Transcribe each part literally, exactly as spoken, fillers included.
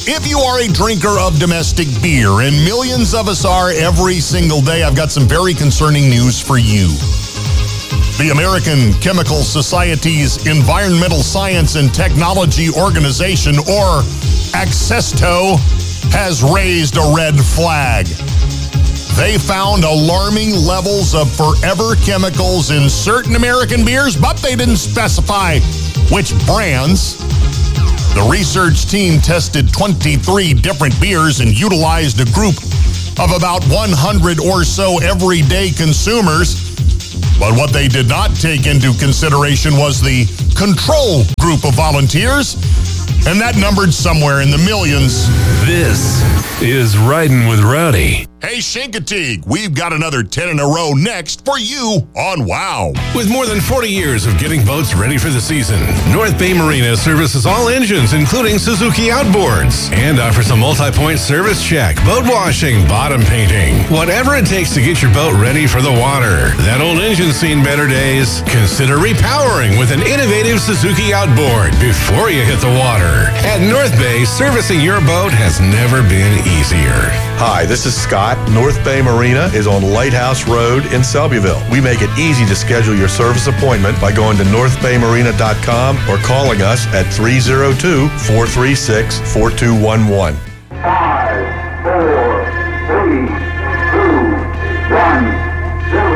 If you are a drinker of domestic beer, and millions of us are every single day, I've got some very concerning news for you. The American Chemical Society's Environmental Science and Technology Organization, or ACCESTO, has raised a red flag. They found alarming levels of forever chemicals in certain American beers, but they didn't specify which brands. The research team tested twenty-three different beers and utilized a group of about one hundred or so everyday consumers. But what they did not take into consideration was the control group of volunteers, and that numbered somewhere in the millions. This is Riding with Rowdy. Hey, Chincoteague, we've got another ten in a row next for you on WOW. With more than forty years of getting boats ready for the season, North Bay Marina services all engines, including Suzuki outboards, and offers a multi-point service check, boat washing, bottom painting, whatever it takes to get your boat ready for the water. That old engine's seen better days. Consider repowering with an innovative Suzuki outboard before you hit the water. At North Bay, servicing your boat has never been easier. Hi, this is Scott. North Bay Marina is on Lighthouse Road in Selbyville. We make it easy to schedule your service appointment by going to north bay marina dot com or calling us at three oh two, four three six, four two one one. Five, four, three, two, one, zero.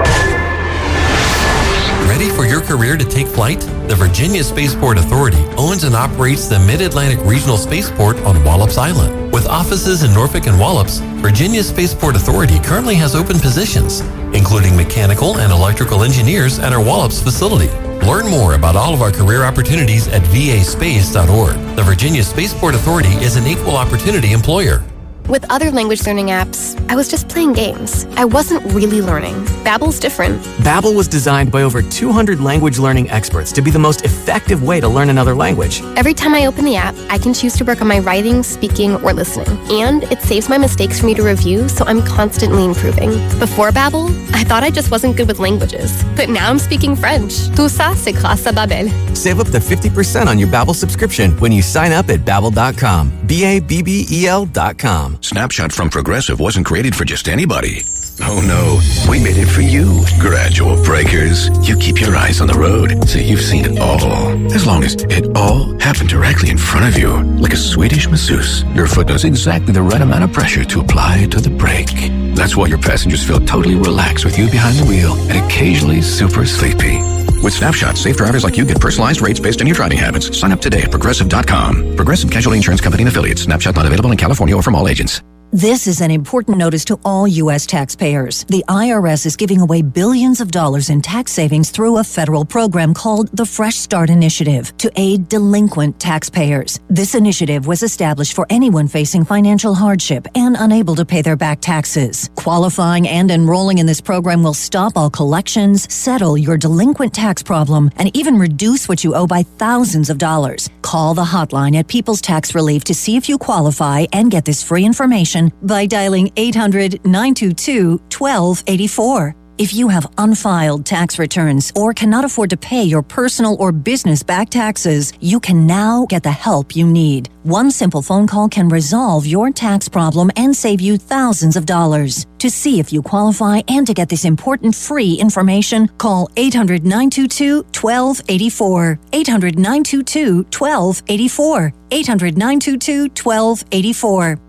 Ready for your career to take flight? The Virginia Spaceport Authority owns and operates the Mid-Atlantic Regional Spaceport on Wallops Island. With offices in Norfolk and Wallops, Virginia Spaceport Authority currently has open positions, including mechanical and electrical engineers at our Wallops facility. Learn more about all of our career opportunities at v a space dot org. The Virginia Spaceport Authority is an equal opportunity employer. With other language learning apps, I was just playing games. I wasn't really learning. Babbel's different. Babbel was designed by over two hundred language learning experts to be the most effective way to learn another language. Every time I open the app, I can choose to work on my writing, speaking, or listening. And it saves my mistakes for me to review, so I'm constantly improving. Before Babbel, I thought I just wasn't good with languages. But now I'm speaking French. Tout ça, c'est grâce à Babbel. Save up to fifty percent on your Babbel subscription when you sign up at babbel dot com. B A B B E L dot com. Snapshot from Progressive wasn't created for just anybody. Oh no, we made it for you. Gradual breakers. You keep your eyes on the road, so you've seen it all. As long as it all happened directly in front of you, like a Swedish masseuse, your foot knows exactly the right amount of pressure to apply to the brake. That's why your passengers feel totally relaxed with you behind the wheel and occasionally super sleepy. With Snapshot, safe drivers like you get personalized rates based on your driving habits. Sign up today at progressive dot com. Progressive Casualty Insurance Company and Affiliates. Snapshot not available in California or from all agents. This is an important notice to all U S taxpayers. The I R S is giving away billions of dollars in tax savings through a federal program called the Fresh Start Initiative to aid delinquent taxpayers. This initiative was established for anyone facing financial hardship and unable to pay their back taxes. Qualifying and enrolling in this program will stop all collections, settle your delinquent tax problem, and even reduce what you owe by thousands of dollars. Call the hotline at People's Tax Relief to see if you qualify and get this free information by dialing eight hundred, nine two two, one two eight four. If you have unfiled tax returns or cannot afford to pay your personal or business back taxes, you can now get the help you need. One simple phone call can resolve your tax problem and save you thousands of dollars. To see if you qualify and to get this important free information, call eight hundred, nine two two, one two eight four. eight hundred, nine two two, one two eight four. eight hundred, nine two two, one two eight four.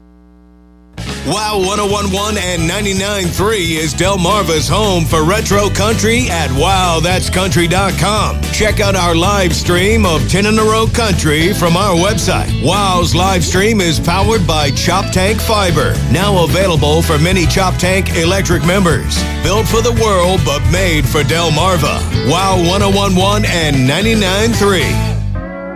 WOW one oh one point one and ninety-nine point three is Delmarva's home for retro country at wow that's country dot com. Check out our live stream of ten in a row country from our website. WOW's live stream is powered by Chop Tank Fiber, now available for many Chop Tank electric members. Built for the world, but made for Delmarva. WOW one oh one point one and ninety-nine point three.